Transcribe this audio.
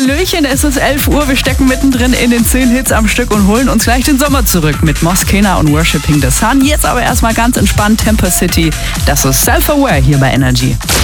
Hallöchen, es ist 11 Uhr, wir stecken mittendrin in den 10 Hits am Stück und holen uns gleich den Sommer zurück mit Moskena und Worshipping the Sun. Jetzt aber erstmal ganz entspannt Temper City, das ist Self-Aware hier bei Energy.